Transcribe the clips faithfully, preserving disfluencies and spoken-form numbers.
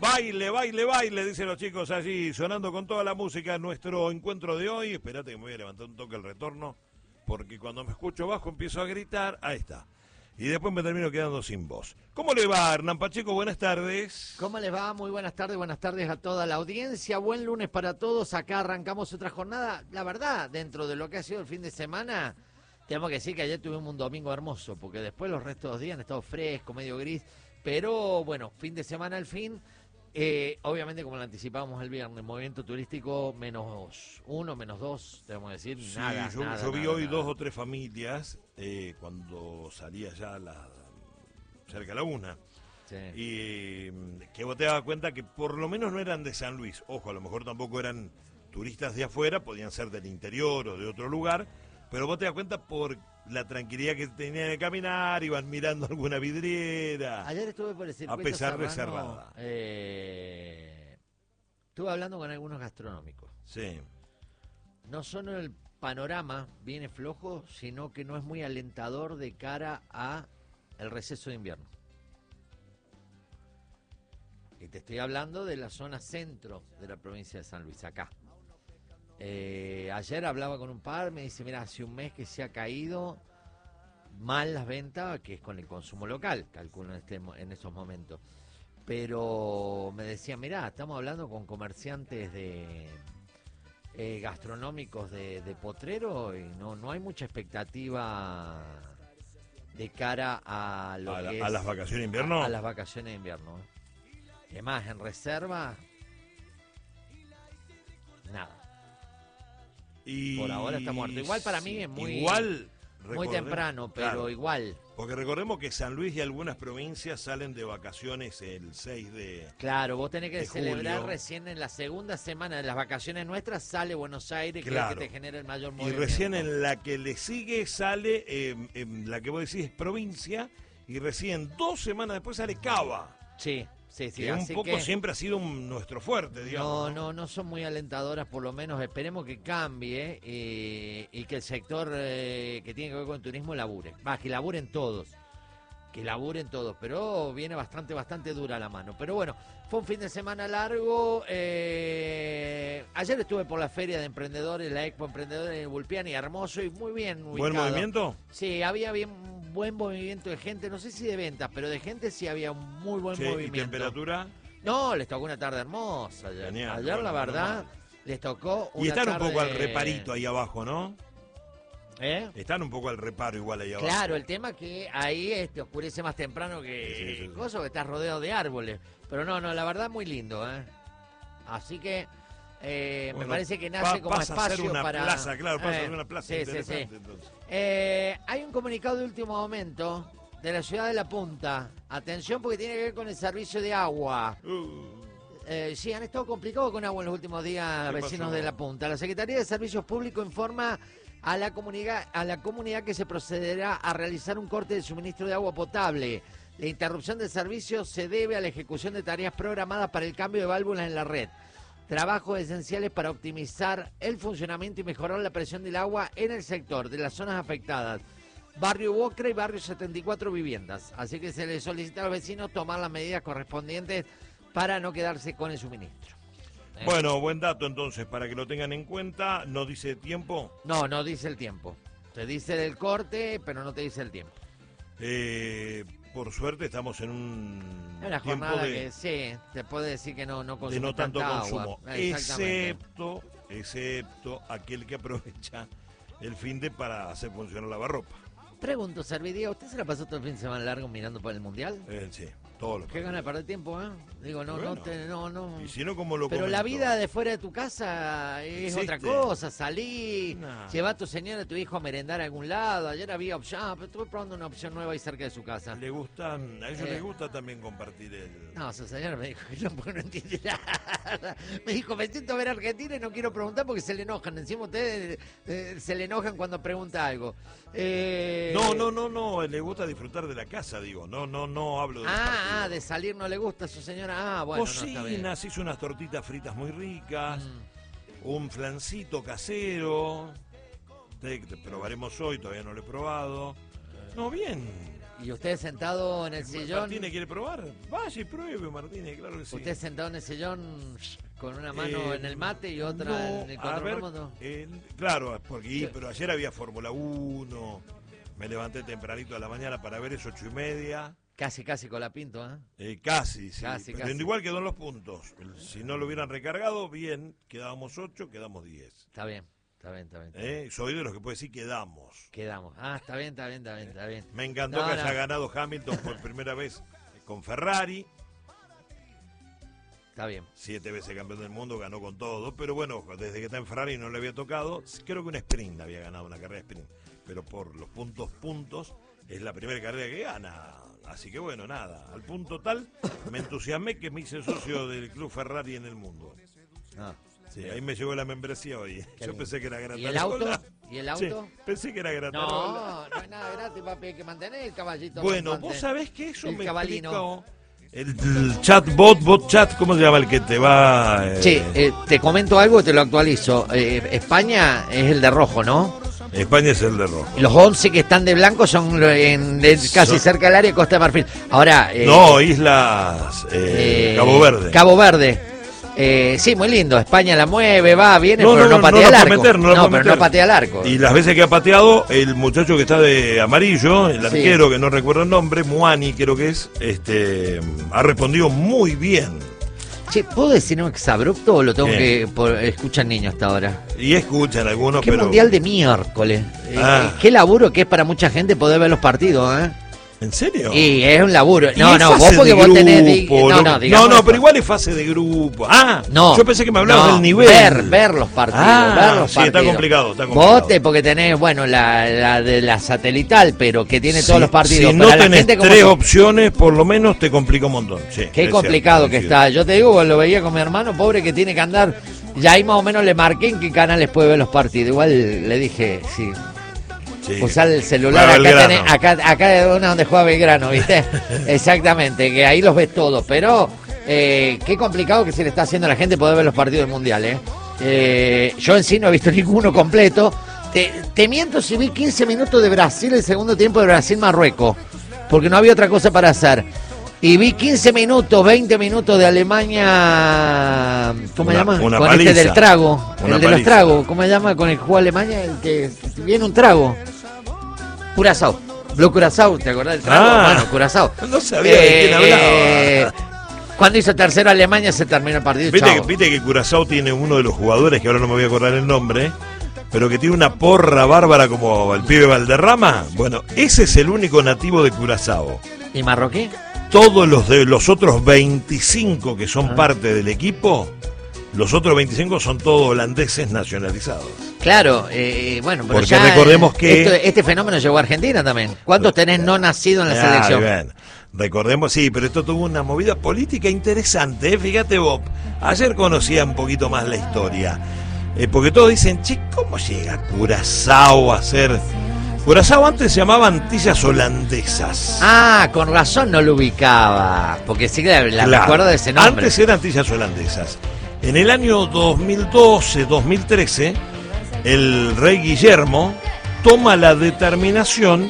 Baile, baile, baile, dicen los chicos allí, sonando con toda la música. Nuestro encuentro de hoy, espérate que me voy a levantar un toque el retorno, porque cuando me escucho bajo empiezo a gritar, ahí está. Y después me termino quedando sin voz. ¿Cómo le va, Hernán Pacheco? Buenas tardes. ¿Cómo les va? Muy buenas tardes, buenas tardes a toda la audiencia. Buen lunes para todos. Acá arrancamos otra jornada. La verdad, dentro de lo que ha sido el fin de semana, tenemos que decir que ayer tuvimos un domingo hermoso, porque después los restos de los días han estado frescos, medio gris. Pero bueno, fin de semana al fin. Eh, obviamente, como lo anticipábamos el viernes, movimiento turístico menos uno, menos dos, debemos decir, Sí, nada, yo, nada, yo vi nada, hoy nada. dos o tres familias eh, cuando salía ya a la, cerca de la una. Sí. Y mm, que vos te dabas cuenta que por lo menos no eran de San Luis. Ojo, a lo mejor tampoco eran turistas de afuera, podían ser del interior o de otro lugar, pero vos te das cuenta por la tranquilidad que tenían de caminar, iban mirando alguna vidriera. Ayer estuve por el circuito A pesar de Serrano, cerrada. eh, estuve hablando con algunos gastronómicos. Sí. No solo el panorama viene flojo, sino que no es muy alentador de cara a el receso de invierno. Y te estoy hablando de la zona centro de la provincia de San Luis, acá. Eh, ayer hablaba con un par, me dice, mira, hace un mes que se ha caído mal las ventas, que es con el consumo local, calculo en, este, en esos momentos. Pero me decía, mira, estamos hablando con comerciantes de eh, gastronómicos de, de Potrero y no, no hay mucha expectativa de cara a lo ¿A, la- que a es, las vacaciones de invierno? A, a las vacaciones de invierno. Además, en reserva, nada. Y Por ahora está muerto. Igual para mí es muy, igual, muy recordemos- temprano, pero claro, igual. porque recordemos que San Luis y algunas provincias salen de vacaciones el seis de... Claro, vos tenés que de celebrar julio. recién en la segunda semana de las vacaciones nuestras, sale Buenos Aires, Claro. que es el que te genera el mayor Y movimiento. recién en la que le sigue sale, eh, en la que vos decís es provincia, y recién dos semanas después sale Cava. Sí, sí, sí. que un así poco que siempre ha sido un- nuestro fuerte, digamos. no, no, no son muy alentadoras, por lo menos esperemos que cambie eh, y que el sector eh, que tiene que ver con el turismo labure. Va, que laburen todos. Que laburen todos, pero viene bastante, bastante dura la mano. Pero bueno, fue un fin de semana largo. Eh, ayer estuve por la feria de emprendedores, la Expo Emprendedores en Vulpiani, hermoso y muy bien ubicado. ¿Buen movimiento? Sí, había bien buen movimiento de gente, no sé si de ventas, pero de gente sí había un muy buen Sí, ¿y movimiento. temperatura? No, les tocó una tarde hermosa ayer. Genial, ayer bueno, la verdad, menos les tocó una Y están un poco al tarde- reparito ahí abajo, ¿no? ¿Eh? Están un poco al reparo igual ahí abajo. Claro, el tema es que ahí este, oscurece más temprano que Sí, sí, sí, sí. cosa que estás rodeado de árboles. Pero no, no, la verdad muy lindo, ¿eh? Así que eh, Bueno, me parece que nace pa- como pasa a ser espacio una para... plaza, claro, pasa a ser Eh, una plaza sí, sí, sí. interesante, entonces. Eh, hay un comunicado de último momento de la ciudad de La Punta. Atención porque tiene que ver con el servicio de agua. Uh, Eh, sí, han estado complicados con agua en los últimos días, ¿Qué vecinos pasó? de La Punta. La Secretaría de Servicios Públicos informa a la comunidad, a la comunidad que se procederá a realizar un corte de suministro de agua potable. La interrupción del servicio se debe a la ejecución de tareas programadas para el cambio de válvulas en la red. Trabajos esenciales para optimizar el funcionamiento y mejorar la presión del agua en el sector de las zonas afectadas. Barrio Bocra y Barrio setenta y cuatro viviendas. Así que se les solicita a los vecinos tomar las medidas correspondientes para no quedarse con el suministro. ¿Eh? Bueno, buen dato entonces, para que lo tengan en cuenta. ¿No dice tiempo? No, no dice el tiempo. Te dice del corte, pero no te dice el tiempo. Eh, por suerte estamos en un Es una tiempo jornada de, que sí, te puede decir que no, no de consume no tanto tanta consumo, agua. Exactamente. excepto, excepto aquel que aprovecha el fin de para hacer funcionar la lavarropa. Pregunto, Servidía, ¿usted se la pasó todo el fin de semana largo mirando por el Mundial? Eh, sí, todo lo Qué ganas de perder tiempo, ¿eh? Digo, no, Bueno. no, te- no, no. Y si no, ¿cómo lo Pero la comento? vida de fuera de tu casa es Existe. otra cosa, salí, Nah. lleva a tu señora, a tu hijo a merendar a algún lado, ayer había opción, ah, pero estuve probando una opción nueva ahí cerca de su casa. Le gusta, a ellos Eh. les gusta también compartir el... No, su señora me dijo que no, porque no entiende nada. Me dijo, me siento a ver Argentina y no quiero preguntar porque se le enojan. Encima ustedes eh, se le enojan cuando pregunta algo. Eh, No, no, no, no, le gusta disfrutar de la casa, digo, no, no, no hablo de Ah, ah, de salir no le gusta a su señora. Ah, bueno, no, está bien. Cocinas, hizo unas tortitas fritas muy ricas, Mm. un flancito casero, te, te probaremos hoy, todavía no lo he probado. No, bien, ¿Y usted sentado en el sillón? ¿Martínez quiere probar? Vaya y pruebe, Martínez, claro que sí. ¿Usted sentado en el sillón con una mano Eh, en el mate y otra no, en el a control ver, remoto? eh, claro, porque Sí. pero ayer había Fórmula uno, me levanté tempranito a la mañana para ver eso, ocho y media. Casi, casi con la pinto, ¿eh? Eh, casi, sí. Casi, pero casi. igual quedó en los puntos. Si no lo hubieran recargado, bien, quedábamos ocho, quedamos diez. Está bien, está bien, está bien. Está bien. ¿Eh? Soy de los que puede decir quedamos. Quedamos. Ah, está bien, está bien, está bien, está bien. Me encantó No, que no. haya ganado Hamilton por primera vez con Ferrari. Está bien. Siete veces campeón del mundo, ganó con todo. Pero bueno, desde que está en Ferrari no le había tocado. Creo que un sprint había ganado, una carrera de sprint. Pero por los puntos, puntos, es la primera carrera que gana. Así que bueno, nada. Al punto tal, me entusiasmé que me hice socio del club Ferrari en el mundo. Ah, Sí, ahí me llegó la membresía hoy. Qué Yo bien. pensé que era gratis. ¿Y el auto? ¿Y el auto? Sí, pensé que era gratis. No, no hay nada gratis, papi. Hay que mantener el caballito. Bueno, montante. vos sabés que eso El me cabalino. explicó el, el chatbot, bot chat, ¿cómo se llama? El que te va... eh, Sí, eh, te comento algo, te lo actualizo. Eh, España es el de rojo, ¿no? España es el de rojo. Los once que están de blanco son en, de- casi Son- cerca del área de Costa de Marfil. Ahora... eh, No, Islas eh, eh, Cabo Verde. Cabo Verde. Eh, sí, muy lindo. España la mueve, va, viene, No, pero no, no, no, patea no el la arco. puede meter, no la puede pero meter. no patea el arco. Y las veces que ha pateado, el muchacho que está de amarillo, el Sí. arquero, que no recuerdo el nombre, Muani creo que es, este, ha respondido muy bien. Che, ¿puedo decir un exabrupto o lo tengo Bien. que por, escuchan niños hasta ahora? Y escuchan algunos, Qué pero... mundial de miércoles. Eh, Ah. eh, qué laburo que es para mucha gente poder ver los partidos, ¿eh? ¿En serio? Y es un laburo. Y No, es no, fase vos porque de vos tenés... di- grupo, No, ¿no? no, no, digamos no, esto. pero igual es fase de grupo. Ah, No, yo pensé que me hablabas no, del nivel. Ver, ver los partidos, Ah, ver los sí, está partidos. complicado, está complicado. Vos te, porque tenés, bueno, la, la de la satelital, pero que tiene Sí, todos los partidos. Si no Para la tenés gente como tres yo- opciones, por lo menos te complica un montón. Sí, Qué es complicado cierto, que es está. Yo te digo, lo veía con mi hermano, pobre, que tiene que andar. Ya ahí más o menos le marqué en qué canales puede ver los partidos. Igual le dije, sí, Sí. usar el celular. Para Acá, Belgrano. tenés, acá, acá es una donde juega Belgrano, ¿viste? Exactamente, que ahí los ves todos. Pero eh, qué complicado que se le está haciendo a la gente poder ver los partidos del Mundial, ¿eh? Eh, yo en sí no he visto ninguno completo. Te, te miento si vi quince minutos de Brasil, el segundo tiempo de Brasil-Marruecos, porque no había otra cosa para hacer. Y vi quince minutos, veinte minutos de Alemania. ¿Cómo se Una- llama? una Con paliza. este del trago. Una el de los paliza. tragos. ¿Cómo se llama? Con el que juega Alemania, el que viene un trago. Curazao. Blue Curazao, ¿te acordás del trago? Ah. Bueno, Curazao. No sabía de quién hablaba. Eh, cuando hizo tercero Alemania se terminó el partido. ¿Viste, que, chao. viste que Curazao tiene uno de los jugadores, que ahora no me voy a acordar el nombre, pero que tiene una porra bárbara como el pibe Valderrama? Bueno, ese es el único nativo de Curazao. ¿Y marroquí? Todos los de los otros veinticinco que son Ah. parte del equipo, los otros veinticinco son todos holandeses nacionalizados. Claro, eh, bueno, pero Porque ya, recordemos eh, que- esto- este fenómeno llegó a Argentina también. ¿Cuántos tenés no nacidos en la Ah, selección? bien. Recordemos, sí, pero esto tuvo una movida política interesante, ¿eh? Fíjate vos, ayer conocía un poquito más la historia, eh, porque todos dicen, che, ¿cómo llega Curazao a ser...? Curazao antes se llamaba Antillas Holandesas. Ah, con razón no lo ubicaba, porque sí que la, la Claro. recuerdo de ese nombre. Antes eran Antillas Holandesas. En el año dos mil doce, dos mil trece, el rey Guillermo toma la determinación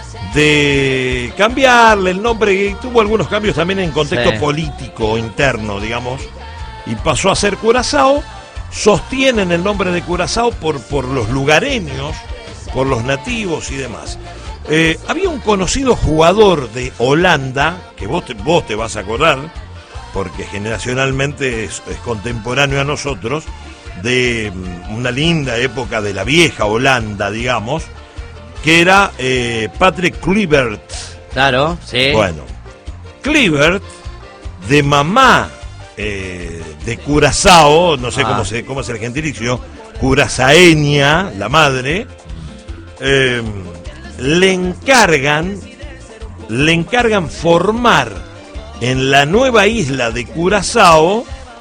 de cambiarle el nombre, y tuvo algunos cambios también en contexto Sí. político interno, digamos, y pasó a ser Curazao. Sostienen el nombre de Curazao por, por los lugareños, por los nativos y demás. Eh, había un conocido jugador de Holanda, que vos te, vos te vas a acordar, porque generacionalmente es, es contemporáneo a nosotros, de mm, una linda época de la vieja Holanda, digamos, que era eh, Patrick Kluivert. Claro, sí. Bueno, Kluivert, de mamá eh, de Curazao, no sé Ah. cómo, se, cómo es el gentilicio, curazaeña, la madre, eh, le encargan, le encargan formar en la nueva isla de Curazao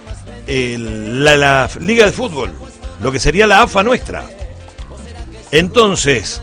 el- la, la liga de fútbol, lo que sería la A F A nuestra. Entonces,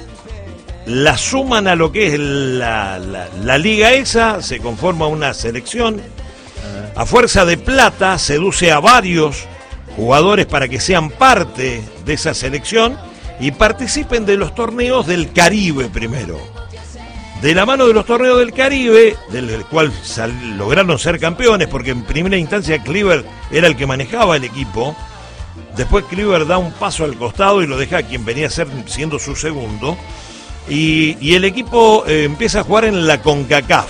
la suman a lo que es la, la, la liga esa, se conforma una selección, a fuerza de plata seduce a varios jugadores para que sean parte de esa selección y participen de los torneos del Caribe primero. de la mano de los torneos del Caribe, del cual sal, lograron ser campeones, porque en primera instancia Cliver era el que manejaba el equipo. Después Cliver da un paso al costado y lo deja a quien venía a ser siendo su segundo. Y, y el equipo eh, empieza a jugar en la CONCACAF.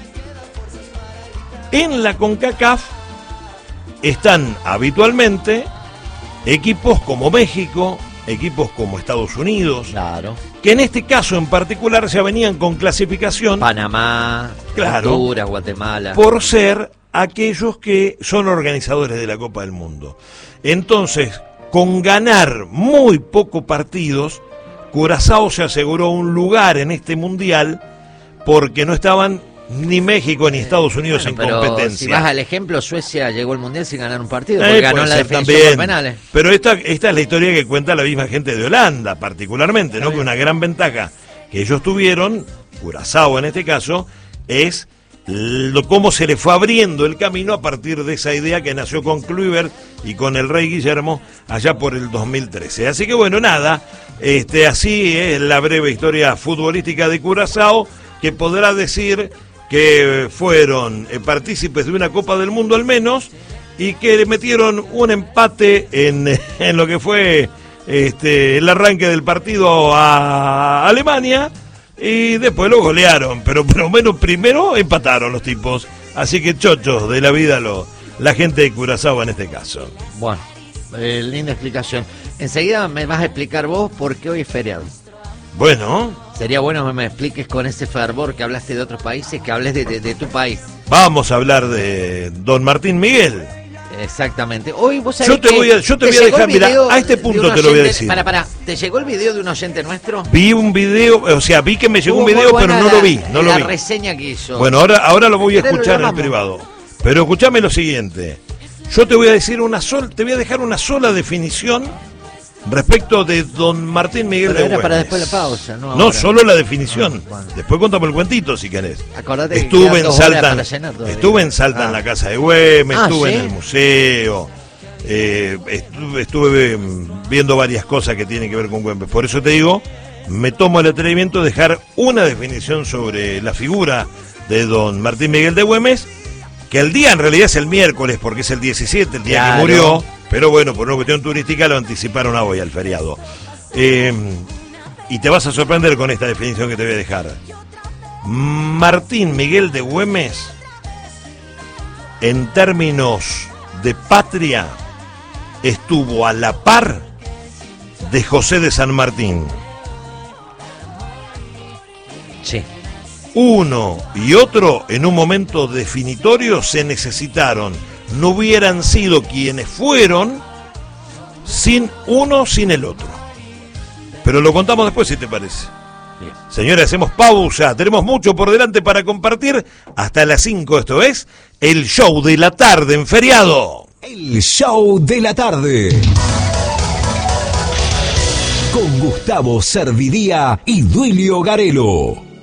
En la CONCACAF están habitualmente equipos como México, equipos como Estados Unidos, claro, que en este caso en particular ya venían con clasificación, Panamá, claro, Honduras, Guatemala, por ser aquellos que son organizadores de la Copa del Mundo. Entonces, con ganar muy pocos partidos, Curazao se aseguró un lugar en este mundial porque no estaban ni México ni Estados Unidos bueno, en pero competencia. Si vas al ejemplo, Suecia llegó al mundial sin ganar un partido, porque Eh, ganó puede la ser definición también. por penales. Pero esta, esta es la historia que cuenta la misma gente de Holanda, particularmente, ¿no? Que una gran ventaja que ellos tuvieron, Curazao en este caso, es lo, cómo se le fue abriendo el camino a partir de esa idea que nació con Kluivert y con el Rey Guillermo allá por el dos mil trece. Así que bueno, nada, este, así es la breve historia futbolística de Curazao, que podrá decir que fueron eh, partícipes de una Copa del Mundo al menos, y que le metieron un empate en, en lo que fue este, el arranque del partido a Alemania, y después lo golearon, pero por lo menos primero empataron los tipos. Así que chochos de la vida lo, la gente de Curazao en este caso. Bueno, eh, linda explicación. Enseguida me vas a explicar vos por qué hoy es feriado. Bueno, Sería bueno que me expliques con ese fervor que hablaste de otros países, que hables de, de, de tu país. vamos a hablar de don Martín Miguel. Exactamente. Hoy vos sabés Yo te que voy a, yo te voy a llegó dejar, el mira, video a este de punto un te lo voy a oyente- decir. Para, para, ¿te llegó el video de un oyente nuestro? Vi un video, o sea, vi que me llegó un Estuvo muy video, pero buena no la- lo vi, no lo la vi. reseña que hizo. Bueno, ahora, ahora lo voy a ¿Querés lo escuchar en llamamos? privado. Pero escúchame lo siguiente. Yo te voy a decir una sola, te voy a dejar una sola definición respecto de don Martín Miguel Pero de era Güemes. para después la pausa, ¿no? No, ahora. solo la definición. Ah, bueno. Después contame el cuentito si querés. Acordate que Estuve quedan en dos horas Salta, para llenar todavía. estuve en Salta Ah. en la casa de Güemes, Ah, estuve ¿sí? en el museo, eh, estuve, estuve mm, viendo varias cosas que tienen que ver con Güemes. Por eso te digo, me tomo el atrevimiento de dejar una definición sobre la figura de don Martín Miguel de Güemes, que el día en realidad es el miércoles, porque es el diecisiete, el día Claro. que murió, pero bueno, por una cuestión turística lo anticiparon a hoy, al feriado. Eh, y te vas a sorprender con esta definición que te voy a dejar. Martín Miguel de Güemes, en términos de patria, estuvo a la par de José de San Martín. Sí. Uno y otro en un momento definitorio se necesitaron. No hubieran sido quienes fueron sin uno, sin el otro. Pero lo contamos después, si te parece. Bien. Señores, hacemos pausa. Tenemos mucho por delante para compartir. Hasta las cinco, esto es el show de la tarde en feriado. El show de la tarde. Con Gustavo Servidía y Duilio Garelo.